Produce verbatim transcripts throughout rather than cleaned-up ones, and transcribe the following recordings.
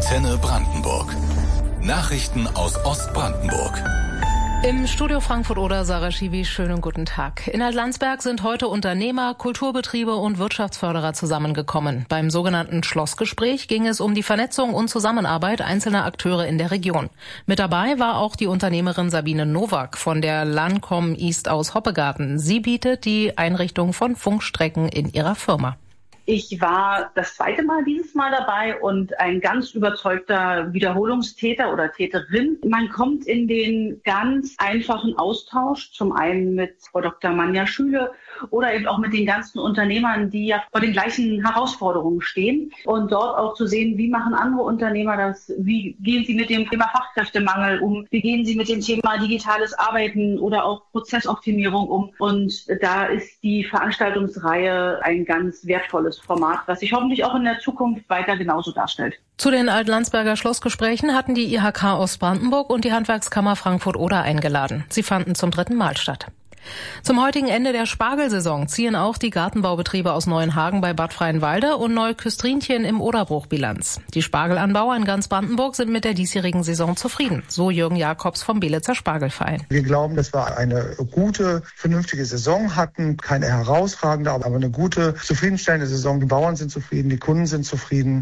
Antenne Brandenburg. Nachrichten aus Ostbrandenburg. Im Studio Frankfurt-Oder, Sarah Schiwi, schönen guten Tag. In Alt-Landsberg sind heute Unternehmer, Kulturbetriebe und Wirtschaftsförderer zusammengekommen. Beim sogenannten Schlossgespräch ging es um die Vernetzung und Zusammenarbeit einzelner Akteure in der Region. Mit dabei war auch die Unternehmerin Sabine Nowak von der Lancom East aus Hoppegarten. Sie bietet die Einrichtung von Funkstrecken in ihrer Firma. Ich war das zweite Mal dieses Mal dabei und ein ganz überzeugter Wiederholungstäter oder Täterin. Man kommt in den ganz einfachen Austausch, zum einen mit Frau Doktor Manja Schüle oder eben auch mit den ganzen Unternehmern, die ja vor den gleichen Herausforderungen stehen. Und dort auch zu sehen, wie machen andere Unternehmer das, wie gehen sie mit dem Thema Fachkräftemangel um, wie gehen sie mit dem Thema digitales Arbeiten oder auch Prozessoptimierung um. Und da ist die Veranstaltungsreihe ein ganz wertvolles Format, was sich hoffentlich auch in der Zukunft weiter genauso darstellt. Zu den Alt-Landsberger Schlossgesprächen hatten die I H K Ostbrandenburg und die Handwerkskammer Frankfurt-Oder eingeladen. Sie fanden zum dritten Mal statt. Zum heutigen Ende der Spargelsaison ziehen auch die Gartenbaubetriebe aus Neuenhagen bei Bad Freienwalde und Neuküstrinchen im Oderbruch Bilanz. Die Spargelanbauer in ganz Brandenburg sind mit der diesjährigen Saison zufrieden, so Jürgen Jakobs vom Belitzer Spargelverein. Wir glauben, dass wir eine gute, vernünftige Saison hatten, keine herausragende, aber eine gute, zufriedenstellende Saison. Die Bauern sind zufrieden, die Kunden sind zufrieden.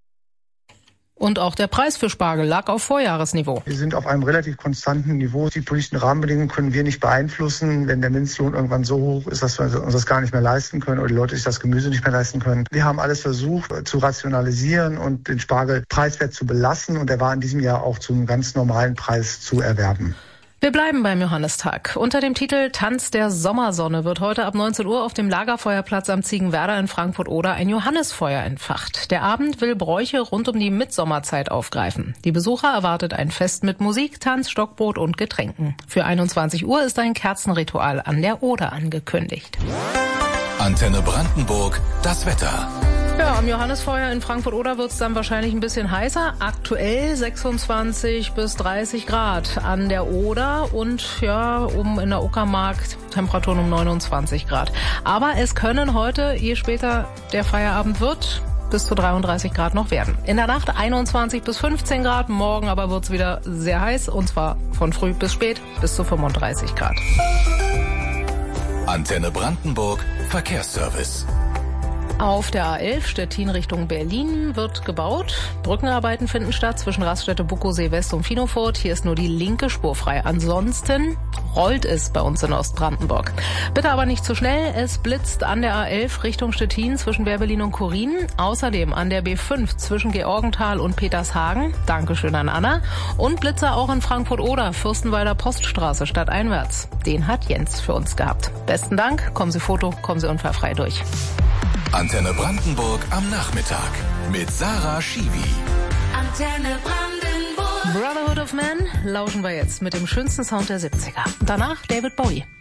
Und auch der Preis für Spargel lag auf Vorjahresniveau. Wir sind auf einem relativ konstanten Niveau. Die politischen Rahmenbedingungen können wir nicht beeinflussen. Wenn der Mindestlohn irgendwann so hoch ist, dass wir uns das gar nicht mehr leisten können oder die Leute sich das Gemüse nicht mehr leisten können. Wir haben alles versucht zu rationalisieren und den Spargel preiswert zu belassen. Und er war in diesem Jahr auch zu einem ganz normalen Preis zu erwerben. Wir bleiben beim Johannistag. Unter dem Titel Tanz der Sommersonne wird heute ab neunzehn Uhr auf dem Lagerfeuerplatz am Ziegenwerder in Frankfurt-Oder ein Johannisfeuer entfacht. Der Abend will Bräuche rund um die Mitsommerzeit aufgreifen. Die Besucher erwartet ein Fest mit Musik, Tanz, Stockbrot und Getränken. Für einundzwanzig Uhr ist ein Kerzenritual an der Oder angekündigt. Antenne Brandenburg, das Wetter. Ja, am Johannisfeuer in Frankfurt-Oder wird es dann wahrscheinlich ein bisschen heißer. Aktuell sechsundzwanzig bis dreißig Grad an der Oder und ja, um in der Uckermark Temperaturen um neunundzwanzig Grad. Aber es können heute, je später der Feierabend wird, bis zu dreiunddreißig Grad noch werden. In der Nacht einundzwanzig bis fünfzehn Grad, morgen aber wird es wieder sehr heiß und zwar von früh bis spät bis zu fünfunddreißig Grad. Antenne Brandenburg, Verkehrsservice. Auf der A elf Stettin Richtung Berlin wird gebaut. Brückenarbeiten finden statt zwischen Raststätte Buckosee West und Finofurt. Hier ist nur die linke Spur frei. Ansonsten rollt es bei uns in Ostbrandenburg. Bitte aber nicht zu schnell. Es blitzt an der A elf Richtung Stettin zwischen Werbelin und Korin. Außerdem an der B fünf zwischen Georgenthal und Petershagen. Dankeschön an Anna. Und Blitzer auch in Frankfurt-Oder, Fürstenwalder Poststraße stadteinwärts. Den hat Jens für uns gehabt. Besten Dank. Kommen Sie Foto, kommen Sie unfallfrei durch. Antenne Brandenburg am Nachmittag mit Sarah Schiwi. Antenne Brandenburg. Brotherhood of Man lauschen wir jetzt mit dem schönsten Sound der siebziger. Danach David Bowie.